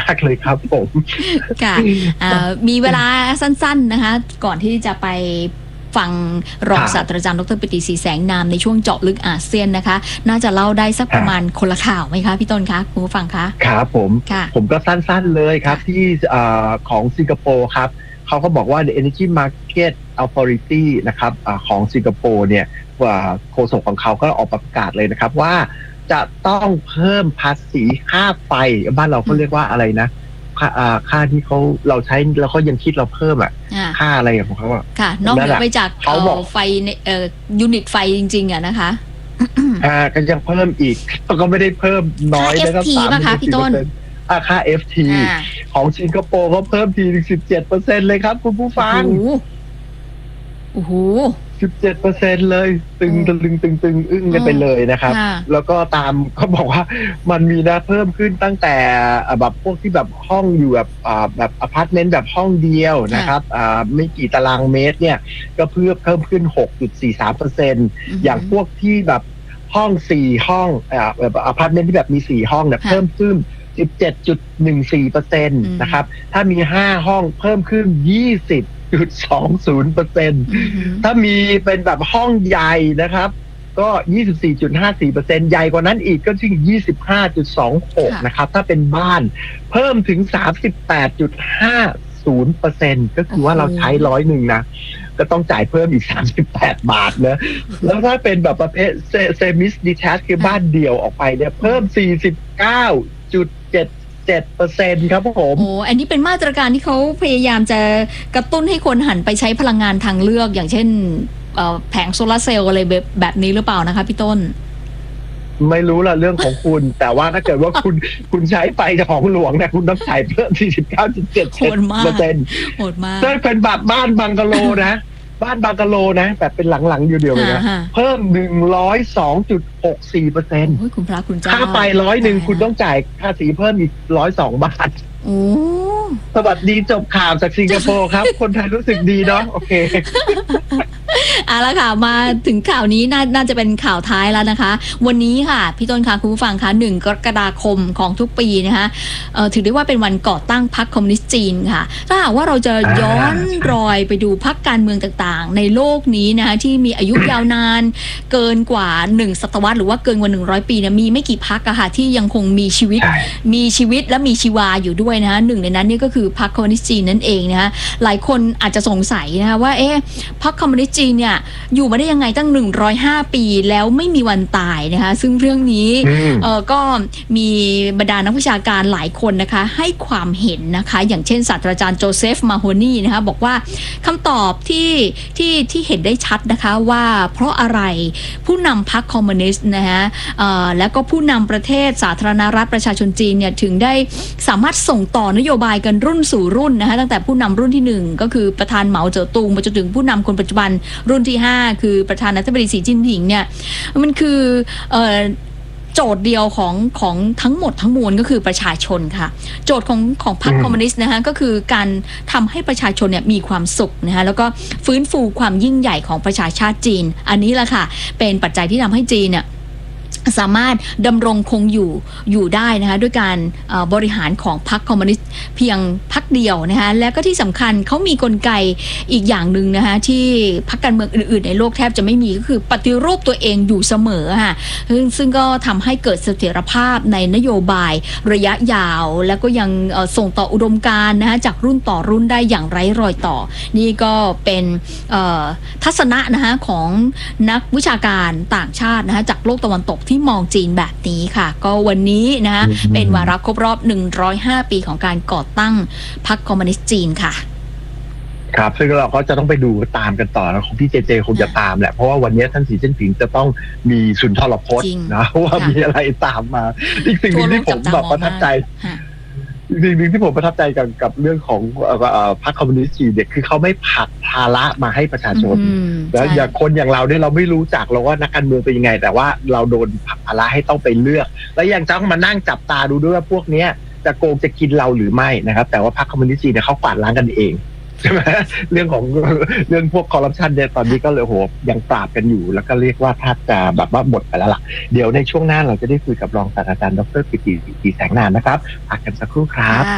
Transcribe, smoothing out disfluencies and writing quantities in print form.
ากเลยครับผมค่ะมีเวลาสั้นๆนะคะก่อนที่จะไปฟังรองศาสตราจารย์ดร.ปิติศรีแสงนามในช่วงเจาะลึกอาเซียนนะคะน่าจะเล่าได้สักประมาณคนละข่าวไหมคะพี่ต้นคะคุณผู้ฟังคะครับผมก็สั้นๆเลยครับที่ของสิงคโปร์ครับเขาก็บอกว่า The Energy Market Authority นะครับของสิงคโปร์เนี่ยโฆษกของเขาก็ออกประกาศเลยนะครับว่าจะต้องเพิ่มภาษีค่าไฟบ้านเราเขาเรียกว่าอะไรนะค่าที่เราใช้แล้วเขายังคิดเราเพิ่มค่าอะไรของเขาค่ะนอกเหนือไปจากเขาบอกไฟยูนิตไฟจริงๆนะคะก็ยังเพิ่มอีกก็ไม่ได้เพิ่มน้อยนะครับ3-4%ค่า FT ของสิงคโปร์ก็เพิ่มทีถึง 17% เลยครับคุณผู้ฟังโอ้โห 17% เลยตึงอึ้งกันไปเลยนะครับแล้วก็ตามเขาบอกว่ามันมีนะเพิ่มขึ้นตั้งแต่แบบพวกที่แบบห้องอยู่แบบอพาร์ตเมนต์แบบห้องเดียวนะครับไม่กี่ตารางเมตรเนี่ยก็เพิ่มขึ้น 6.43% อย่างพวกที่แบบห้อง4ห้องแบบอพาร์ตเมนต์ที่แบบมี4ห้องเนี่ยเพิ่มขึ้น 17.14% นะครับถ้ามี5ห้องเพิ่มขึ้น 20.20% ถ้ามีเป็นแบบห้องใหญ่นะครับก็ 24.54% ใหญ่กว่านั้นอีกก็ถึง 25.26% นะครับถ้าเป็นบ้านเพิ่มถึง 38.50% ก็คือว่าเราใช้100นะก็ต้องจ่ายเพิ่มอีก38 บาทนะแล้วถ้าเป็นแบบประเภทเซมิสดิแทชคือบ้านเดี่ยวออกไปเนี่ยเพิ่ม 49.77% ครับผมโอ้อันนี้เป็นมาตรการที่เขาพยายามจะกระตุ้นให้คนหันไปใช้พลังงานทางเลือกอย่างเช่นแผงโซลาร์เซลล์อะไรแบบนี้หรือเปล่านะคะพี่ต้นไม่รู้ละเรื่องของคุณ แต่ว่าถ้าเกิดว่าคุณใช้ไฟของหลวงเนี่ยคุณต้องจ่ายเพิ่ม 49.77% โหดมากถ้าเป็นแบบบ้านบังกะโลนะบ้านบังกะโลนะแบบเป็นหลังๆอยู่เดียวเลยนะเพิ่ม 102.64% คุณพระคุณเจ้าค่าไฟ100คุณต้องจ่ายภาษีเพิ่มอีก102 บาทสวัสดีจบข่าวจากสิงคโปร์ครับคนไทยรู้สึกดีเนาะโอเคละค่ะมาถึงข่าวนี้น่าจะเป็นข่าวท้ายแล้วนะคะวันนี้ค่ะพี่ต้นคะคุณผู้ฟังคะ1 กรกฎาคมของทุกปีนะคะถือได้ว่าเป็นวันก่อตั้งพรรคคอมมิวนิสต์จีนค่ะถ้าหากว่าเราจะย้อนรอยไปดูพรรคการเมืองต่างๆในโลกนี้นะคะที่มีอายุยาวนานเกินกว่า1 ศตวรรษหรือว่าเกินกว่า100 ปีเนี่ยมีไม่กี่พรรคอะค่ะที่ยังคงมีชีวิตและมีชีวาอยู่ด้วยนะคะหนึ่งในนั้นนี่ก็คือพรรคคอมมิวนิสต์จีนนั่นเองนะคะหลายคนอาจจะสงสัยนะคะว่าพรรคคอมมิวนิสต์จีนเนี่ยอยู่มาได้ยังไงตั้ง105 ปีแล้วไม่มีวันตายนะคะซึ่งเรื่องนี้ก็มีบรรดานักวิชาการหลายคนนะคะให้ความเห็นนะคะอย่างเช่นศาสตราจารย์โจเซฟมาโฮนีนะคะบอกว่าคำตอบที่เห็นได้ชัดนะคะว่าเพราะอะไรผู้นำพรรคคอมมิวนิสต์นะคะแล้วก็ผู้นำประเทศสาธารณรัฐประชาชนจีนเนี่ยถึงได้สามารถส่งต่อนโยบายกันรุ่นสู่รุ่นนะคะตั้งแต่ผู้นำรุ่นที่1ก็คือประธานเหมาเจ๋อตุงมาจนถึงผู้นำคนปัจจุบันรุ่นที่5คือประธานาธิบดีสีจิ้นผิงเนี่ยมันคือโจทย์เดียวของทั้งหมดทั้งมวลก็คือประชาชนค่ะโจทย์ของพรรคคอมมิวนิสต์นะคะก็คือการทำให้ประชาชนเนี่ยมีความสุขนะคะแล้วก็ฟื้นฟูความยิ่งใหญ่ของประชาชาติจีนอันนี้แหละค่ะเป็นปัจจัยที่ทำให้จีนเนี่ยสามารถดำรงคงอยู่ได้นะคะด้วยการบริหารของพรรคคอมมิวนิสต์เพียงพรรคเดียวนะคะและก็ที่สำคัญเขามีกลไกอีกอย่างหนึ่งนะคะที่พรรคการเมืองอื่นๆในโลกแทบจะไม่มีก็คือปฏิรูปตัวเองอยู่เสมอค่ะซึ่งก็ทำให้เกิดเสถียรภาพในนโยบายระยะยาวแล้วก็ยังส่งต่ออุดมการณ์นะคะจากรุ่นต่อรุ่นได้อย่างไร้รอยต่อนี่ก็เป็นทัศนะนะคะของนักวิชาการต่างชาตินะคะจากโลกตะวันตกที่มองจีนแบบนี้ค่ะก็วันนี้นะคะเป็นวาระครบรอบ105 ปีของการก่อตั้งพรรคคอมมิวนิสต์จีนค่ะครับซึ่งเราก็จะต้องไปดูตามกันต่อนะของพี่เจคงจะตามแหละเพราะว่าวันนี้ท่านสีจิ้นผิงจะต้องมีสุนทรพจน์นะว่ามีอะไรตามมาอีกสิ่งนึงที่ผมแบบประทับใจสิ่งหนึ่งที่ผมประทับใจกับเรื่องของพรรคคอมมิวนิสต์จีนเนี่ยคือเขาไม่ผลักภาระมาให้ประชาชนแล้วอย่างคนอย่างเราเนี่ยเราไม่รู้จักเราว่านักการเมืองเป็นยังไงแต่ว่าเราโดนผลักภาระให้ต้องไปเลือกแล้วยังต้องมานั่งจับตาดูด้วยว่าพวกเนี้ยจะโกงจะกินเราหรือไม่นะครับแต่ว่าพรรคคอมมิวนิสต์จีนเนี่ยเขากวาดล้างกันเองใช่ไหมเรื่องพวกคอร์รัปชันเนี่ยตอนนี้ก็เลยโหยังปราบกันอยู่แล้วก็เรียกว่าถ้าจะแบบว่าหมดไปแล้วล่ะเดี๋ยวในช่วงหน้าเราจะได้คุยกับรองศาสตราจารย์ดร.ปิติศรีแสงนามนะครับพักกันสักครู่ครับ